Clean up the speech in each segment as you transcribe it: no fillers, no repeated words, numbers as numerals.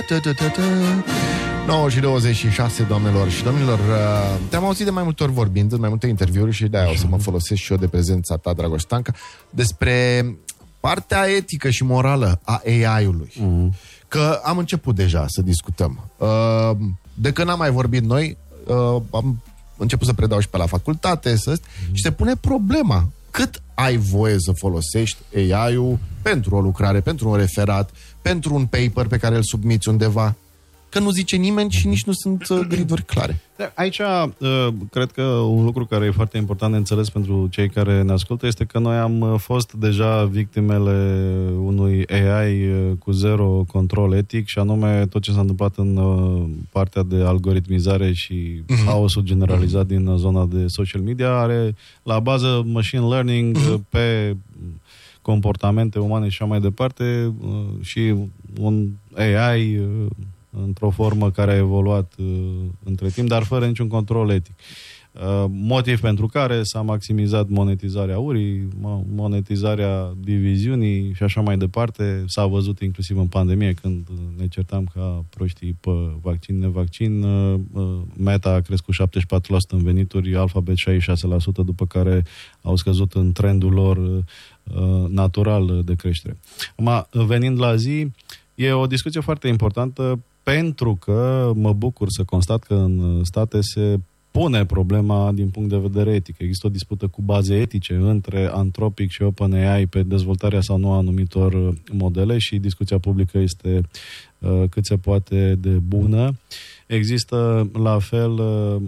9 și 26, doamnelor și domnilor. Te-am auzit de mai multe ori vorbind în mai multe interviuri și de-aia o să mă folosesc și eu de prezența ta, Dragoș Stanca, despre partea etică și morală a AI-ului. Că am început deja să discutăm. De când n-am mai vorbit noi, am început să predau și pe la facultate și se pune problema. Cât ai voie să folosești AI-ul pentru o lucrare, pentru un referat, pentru un paper pe care îl submiți undeva? Că nu zice nimeni și nici nu sunt griduri clare. Aici, cred că un lucru care e foarte important de înțeles pentru cei care ne ascultă este că noi am fost deja victimele unui AI cu zero control etic și anume tot ce s-a întâmplat în partea de algoritmizare și haosul generalizat din zona de social media are la bază machine learning pe comportamente umane și așa mai departe și un AI într-o formă care a evoluat între timp, dar fără niciun control etic. Motiv pentru care s-a maximizat monetizarea urii, monetizarea diviziunii și așa mai departe. S-a văzut inclusiv în pandemie, când ne certam ca proștii pe vaccin, nevaccin. Meta a crescut 74% în venituri, Alphabet 66%, după care au scăzut în trendul lor natural de creștere. Venind la zi, e o discuție foarte importantă pentru că mă bucur să constat că în state se pune problema din punct de vedere etic. Există o dispută cu baze etice între Anthropic și OpenAI pe dezvoltarea sau nu a anumitor modele și discuția publică este cât se poate de bună. Există la fel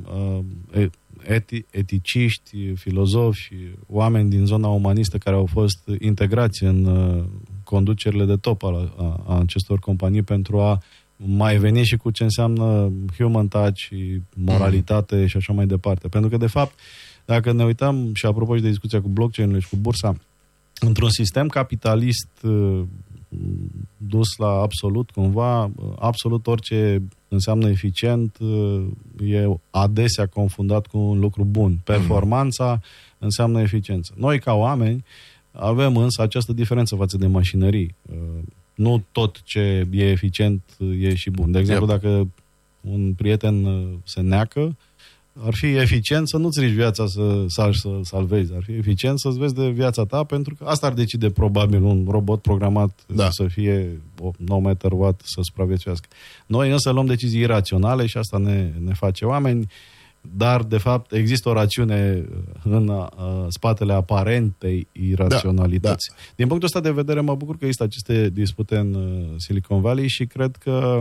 eticiști, filozofi, oameni din zona umanistă care au fost integrați în conducerile de top a acestor companii pentru a mai veni și cu ce înseamnă human touch, moralitate și așa mai departe. Pentru că, de fapt, dacă ne uităm, și apropo și de discuția cu blockchain-ul și cu bursa, într-un sistem capitalist dus la absolut, cumva, absolut orice înseamnă eficient e adesea confundat cu un lucru bun. Performanța înseamnă eficiență. Noi, ca oameni, avem însă această diferență față de mașinării. Nu tot ce e eficient e și bun. De exemplu, dacă un prieten se neacă, ar fi eficient să nu-ți riști viața să salvezi. Ar fi eficient să-ți vezi de viața ta, pentru că asta ar decide probabil un robot programat să fie no matter what, să supraviețuiască. Noi însă luăm decizii iraționale și asta ne face oameni, dar de fapt există o rațiune în spatele aparentei iraționalități. Din punctul ăsta de vedere mă bucur că există aceste dispute în Silicon Valley și cred că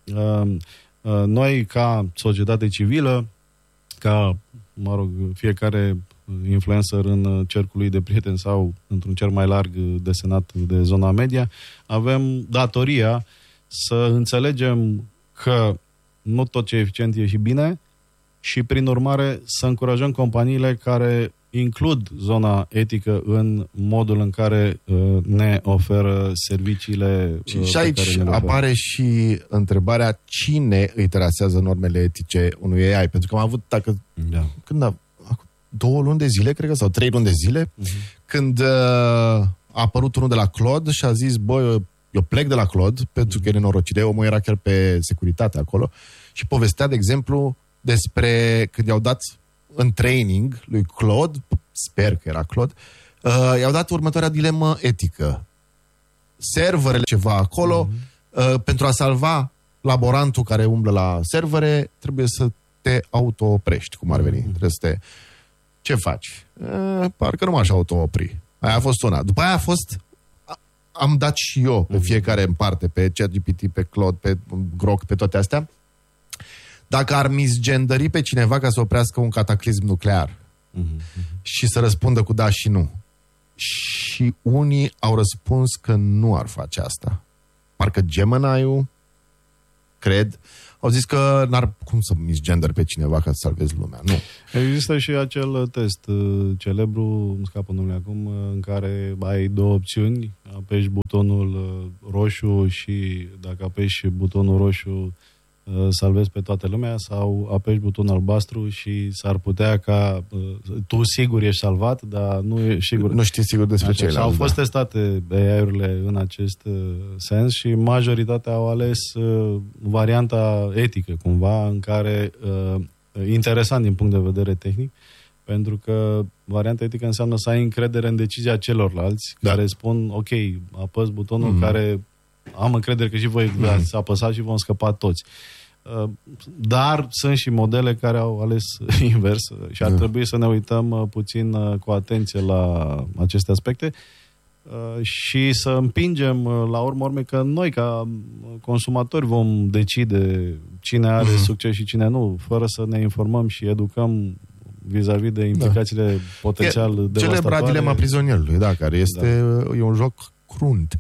noi ca societate civilă, ca, fiecare influencer în cercul lui de prieteni sau într-un cer mai larg desenat de zona media, avem datoria să înțelegem că nu tot ce e eficient e și bine și, prin urmare, să încurajăm companiile care includ zona etică în modul în care ne oferă serviciile. Și aici apare și întrebarea cine îi trasează normele etice unui AI. Pentru că am avut, când a 2 luni de zile, cred că, sau 3 luni de zile, când a apărut unul de la Claude și a zis, eu plec de la Claude, pentru că e nenorocit. Omul era chiar pe securitate acolo și povestea, de exemplu, despre când i-au dat în training lui Claude, sper că era Claude, i-au dat următoarea dilemă etică. Serverele ceva acolo, pentru a salva laborantul care umblă la servere, trebuie să te auto-oprești, cum ar veni. Trebuie să te... Ce faci? Parcă nu m-aș auto-opri. Aia a fost una. După aia a fost... Am dat și eu pe fiecare în parte, pe ChatGPT, pe Claude, pe Grok, pe toate astea. Dacă ar misgenderi pe cineva ca să oprească un cataclism nuclear și să răspundă cu da și nu. Și unii au răspuns că nu ar face asta. Parcă Gemini-ul, cred, au zis că n-ar cum să misgenderi pe cineva ca să salvezi lumea. Nu. Există și acel test celebru, îmi scapă numele acum, în care ai 2 opțiuni, apeși butonul roșu și dacă apeși butonul roșu salvezi pe toată lumea sau apeși butonul albastru și s-ar putea ca tu sigur ești salvat, dar nu ești sigur. Nu știi sigur despre ceilalți. Au fost testate AI-urile în acest sens și majoritatea au ales varianta etică, cumva, în care, interesant din punct de vedere tehnic, pentru că varianta etică înseamnă să ai încredere în decizia celorlalți, care spun, ok, apăs butonul care am încredere că și voi ați apăsat și vom scăpa toți. Dar sunt și modele care au ales invers și ar trebui să ne uităm puțin cu atenție la aceste aspecte și să împingem la urmă urme că noi ca consumatori vom decide cine are succes și cine nu, fără să ne informăm și educăm vis-a-vis de implicațiile potențial devastatoare. Celebra dilema prizonierului, care este e un joc crunt.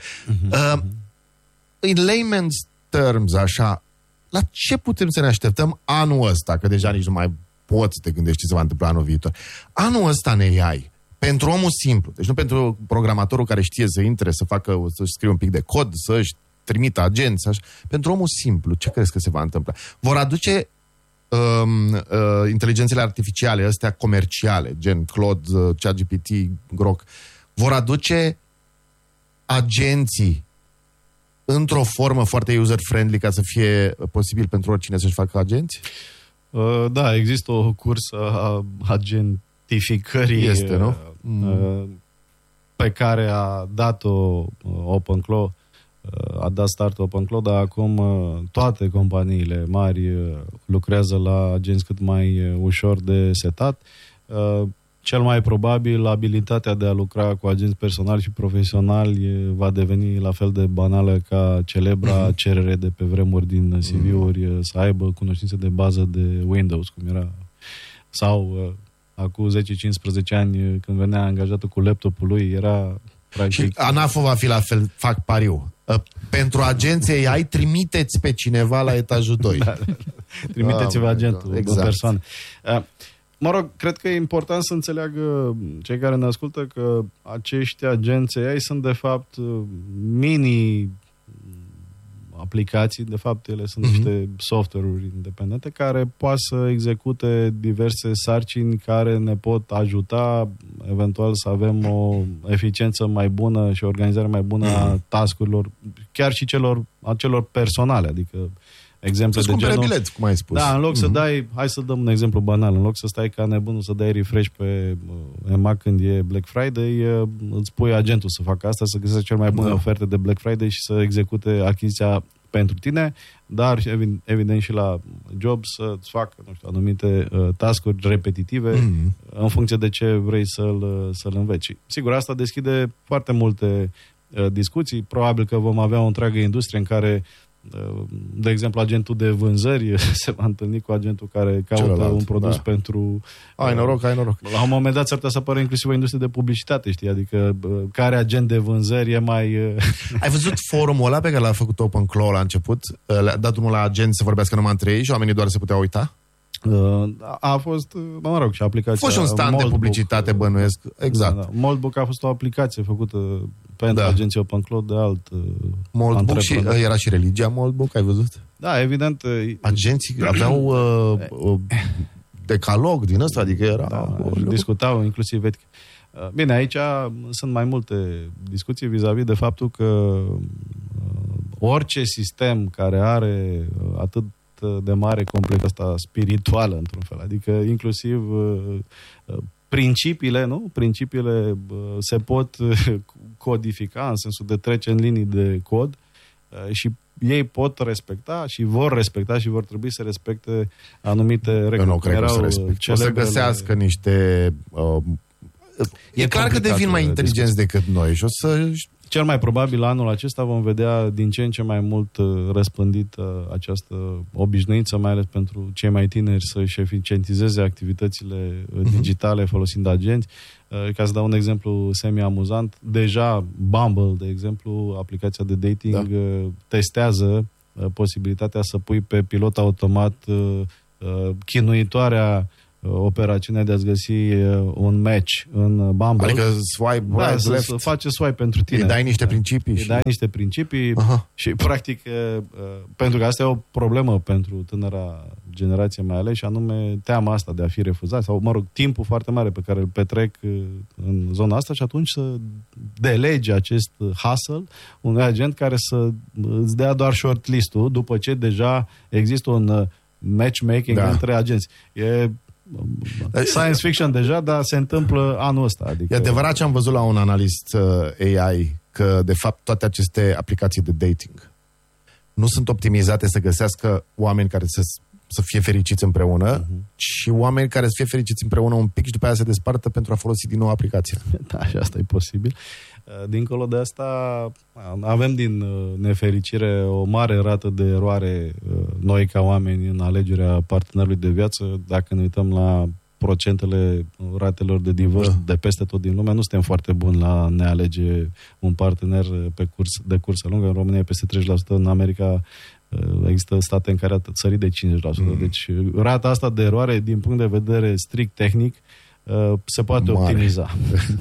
In layman's terms, așa, la ce putem să ne așteptăm anul ăsta? Că deja nici nu mai poți să te gândești ce se va întâmpla anul viitor. Anul ăsta în AI, pentru omul simplu, deci nu pentru programatorul care știe să intre, să-și scrie un pic de cod, să-și trimită agenți, așa. Pentru omul simplu, ce crezi că se va întâmpla? Vor aduce inteligențele artificiale, astea comerciale, gen Claude, ChatGPT, Grok, vor aduce agenții într-o formă foarte user-friendly ca să fie posibil pentru oricine să-și facă agenți? Da, există o cursă a agentificării pe care a dat-o OpenClaw, a dat start OpenClaw, dar acum toate companiile mari lucrează la agenți cât mai ușor de setat. Cel mai probabil, abilitatea de a lucra cu agenți personali și profesionali va deveni la fel de banală ca celebra cerere de pe vremuri din CV-uri să aibă cunoștințe de bază de Windows, cum era. Sau acum 10-15 ani, când venea angajatul cu laptopul lui, era practic... Și ANAF-ul va fi la fel, fac pariu. Pentru agenții AI, trimiteți pe cineva la etajul 2. Trimiteți-vă agentul, exact. Persoană. Mă rog, cred că e important să înțeleagă cei care ne ascultă că acești agenți AI sunt de fapt mini aplicații, de fapt ele sunt niște software-uri independente care poate să execute diverse sarcini care ne pot ajuta eventual să avem o eficiență mai bună și o organizare mai bună a task-urilor, chiar și acelor personale, adică exemple de genul... bilet, cum ai spus. Da, în loc să dai, hai să dăm un exemplu banal, în loc să stai ca nebunul să dai refresh pe EMAG când e Black Friday, îți pui agentul să facă asta, să găsești cel mai bune oferte de Black Friday și să execute achiziția pentru tine, dar evident și la job să-ți facă, nu știu, anumite task-uri repetitive în funcție de ce vrei să-l înveți. Sigur, asta deschide foarte multe discuții, probabil că vom avea o întreagă industrie în care de exemplu, agentul de vânzări se va întâlni cu agentul care caută un produs pentru... Ai noroc. La un moment dat s-ar putea să apară inclusiv o industrie de publicitate, știi? Adică care agent de vânzări e mai... Ai văzut forumul ăla pe care l-a făcut OpenClaw la început? Le-a dat unul la agent să vorbească numai între ei și oamenii doar se puteau uita? A fost, mă rog, și aplicația... A fost și un stand de publicitate, bănuiesc. Exact. Da. Moldbook a fost o aplicație făcută pentru agenții OpenClaw de alt Moldbook și era și religia Moldbook, ai văzut? Da, evident. Agenții aveau decalog din ăsta, adică era... discutau inclusiv etică. Bine, aici sunt mai multe discuții vis-a-vis de faptul că orice sistem care are atât de mare complexitatea spirituală, într-un fel. Adică inclusiv principiile, nu? Principiile se pot codifica în sensul de trece în linii de cod și ei pot respecta și vor respecta și vor trebui să respecte anumite reguli. Eu nu cred că să respecte. O să găsească niște... E clar că devin mai inteligenți decât noi și o să... Cel mai probabil anul acesta vom vedea din ce în ce mai mult răspândită această obișnuință, mai ales pentru cei mai tineri, să-și eficientizeze activitățile digitale folosind agenți. Ca să dau un exemplu semi-amuzant, deja Bumble, de exemplu, aplicația de dating, testează posibilitatea să pui pe pilot automat chinuitoarea operațiunea de a-ți găsi un match în Bumble. Adică swipe right, left. Să face swipe pentru tine. Îi dai niște principii. Îi dai niște principii și practic, pentru că asta e o problemă pentru tânăra generație mai ales, și anume teama asta de a fi refuzat sau, mă rog, timpul foarte mare pe care îl petrec în zona asta, și atunci să delege acest hustle unui agent care să îți dea doar shortlist-ul după ce deja există un matchmaking între agenți. E science fiction deja, dar se întâmplă anul ăsta. Adică... E adevărat ce am văzut la un analist AI, că de fapt toate aceste aplicații de dating nu sunt optimizate să găsească oameni care să fie fericiți împreună, și oameni care să fie fericiți împreună un pic și după aia se despartă pentru a folosi din nou aplicația. Da, și asta e posibil. Dincolo de asta, avem din nefericire o mare rată de eroare noi ca oameni în alegerea partenerului de viață. Dacă ne uităm la procentele ratelor de divorț de peste tot din lume, nu suntem foarte buni la ne alege un partener de cursă lungă. În România e peste 30%, în America există state în care a sărit de 50%. Deci rata asta de eroare, din punct de vedere strict tehnic, se poate optimiza.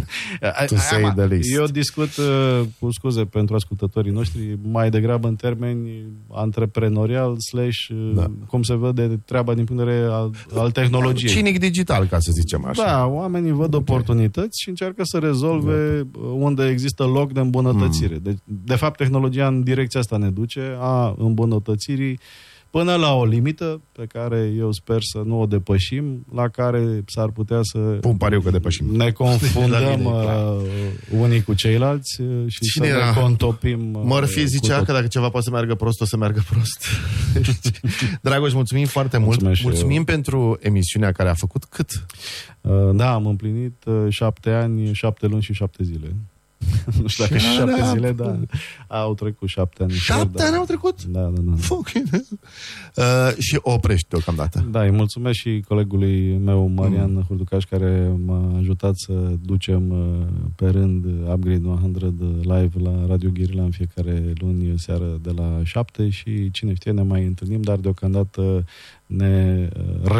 Eu discut, cu scuze pentru ascultătorii noștri, mai degrabă în termeni antreprenorial cum se vede treaba din punct de vedere al tehnologiei. Cinic digital, ca să zicem așa. Da, oamenii văd oportunități și încearcă să rezolve unde există loc de îmbunătățire. Deci, de fapt, tehnologia în direcția asta ne duce, a îmbunătățirii, până la o limită pe care eu sper să nu o depășim, la care s-ar putea să pun pariu că depășim. Ne confundăm unii cu ceilalți și să ne contopim. Murphy zicea că dacă ceva poate să meargă prost, o să meargă prost. Dragoș, mulțumim foarte mult. Mulțumim pentru emisiunea care a făcut cât? Da, am împlinit 7 ani, 7 luni și 7 zile. Nu știu dacă și 7 zile, dar au trecut 7 ani. 7 ani au trecut? Da. Și oprești deocamdată. Da, îi mulțumesc și colegului meu, Marian Hurducaș, care m-a ajutat să ducem pe rând Upgrade 100 live la Radio Guerilla în fiecare luni seară de la 7 și cine știe ne mai întâlnim, dar deocamdată ne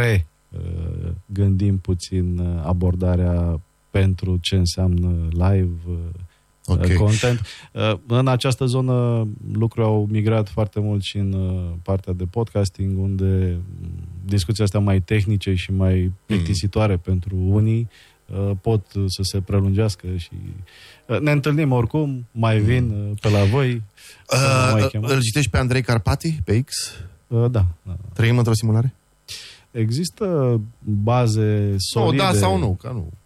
gândim puțin abordarea pentru ce înseamnă live content. În această zonă lucrurile au migrat foarte mult și în partea de podcasting, unde discuția astea mai tehnice și mai plictisitoare pentru unii pot să se prelungească și ne întâlnim oricum, mai vin pe la voi. Îl citești pe Andrei Carpati pe X? Da. Trăim într-o simulare? Există baze solide. Da sau nu, că nu.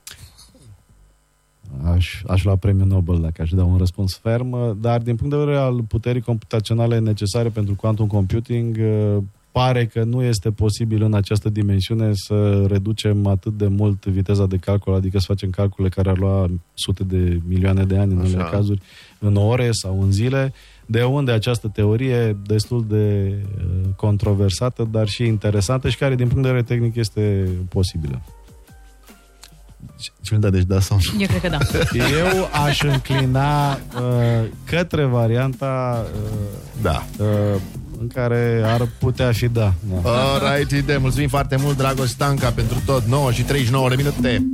Aș lua premiul Nobel dacă aș da un răspuns ferm, dar din punct de vedere al puterii computaționale necesare pentru quantum computing, pare că nu este posibil în această dimensiune să reducem atât de mult viteza de calcul, adică să facem calcule care ar lua sute de milioane de ani în unele cazuri, în ore sau în zile, de unde această teorie destul de controversată, dar și interesantă și care din punct de vedere tehnic este posibilă. Deci da sau nu? Eu cred că da. Eu aș înclina către varianta în care ar putea fi da. Alright, mulțumim foarte mult, Dragoș Stanca, pentru tot. 9 și 39 de minute.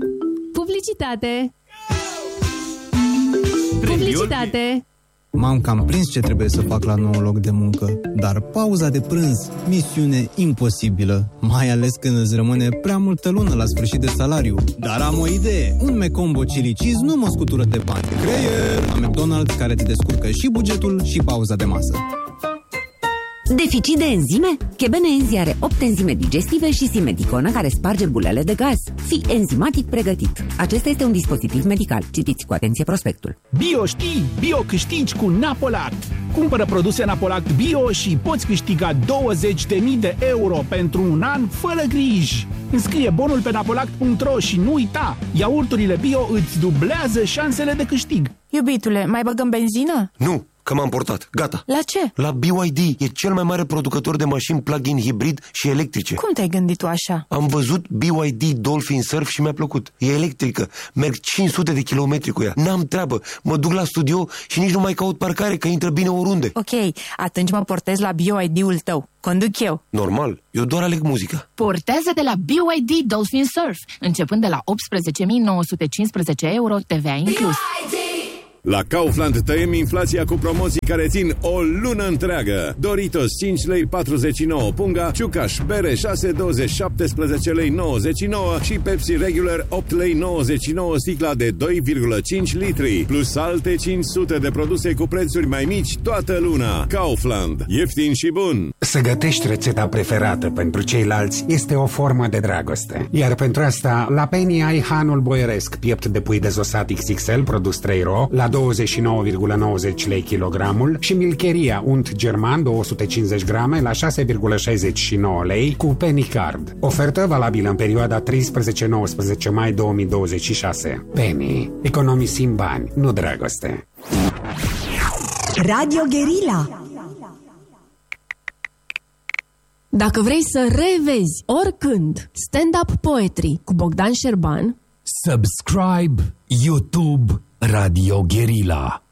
Publicitate. M-am cam prins ce trebuie să fac la nou loc de muncă, dar pauza de prânz, misiune imposibilă, mai ales când îți rămâne prea multă lună la sfârșit de salariu. Dar am o idee, un McCombo Chili Cheese nu mă scutură de bani. Creier! La McDonald's, care te descurcă și bugetul și pauza de masă. Deficit de enzime? Chebene Enzi are 8 enzime digestive și simediconă care sparge bulele de gaz. Fii enzimatic pregătit. Acesta este un dispozitiv medical. Citiți cu atenție prospectul. Bio știi, bio câștigi cu Napolact. Cumpără produse Napolact bio și poți câștiga 20.000 de euro pentru un an fără griji. Înscrie bonul pe napolact.ro și nu uita, iaurturile bio îți dublează șansele de câștig. Iubitule, mai băgăm benzină? Nu, că m-am portat. Gata. La ce? La BYD. E cel mai mare producător de mașini plug-in hibrid și electrice. Cum te-ai gândit tu așa? Am văzut BYD Dolphin Surf și mi-a plăcut. E electrică. Merg 500 de kilometri cu ea. N-am treabă. Mă duc la studio și nici nu mai caut parcare, că intră bine oriunde. Ok, atunci mă portez la BYD-ul tău. conduc eu. Normal, eu doar aleg muzica. Portează-te la BYD Dolphin Surf, începând de la 18.915 euro, TVA inclus. La Kaufland tăiem inflația cu promoții care țin o lună întreagă. Doritos 5 lei 49 punga, Ciucaș bere 6,20 17 lei 99 și Pepsi Regular 8 lei 99 sticla de 2,5 litri. Plus alte 500 de produse cu prețuri mai mici toată luna. Kaufland. Ieftin și bun. Să gătești rețeta preferată pentru ceilalți este o formă de dragoste. Iar pentru asta, la Penny ai hanul boieresc, piept de pui dezosat XXL, produs 3 ro, la 29,90 lei kilogramul și Milcheria unt german 250 grame la 6,69 lei cu Penny Card. Ofertă valabilă în perioada 13-19 mai 2026. Penny. Economisim bani, nu dragoste. Radio Guerilla. Dacă vrei să revezi oricând stand-up poetry cu Bogdan Șerban, subscribe YouTube Radio Guerilla.